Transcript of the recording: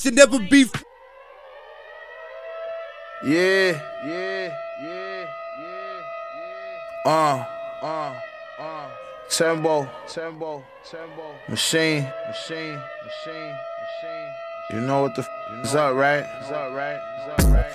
should never be. Yeah. Tembo. Machine. You know what the f is up, right?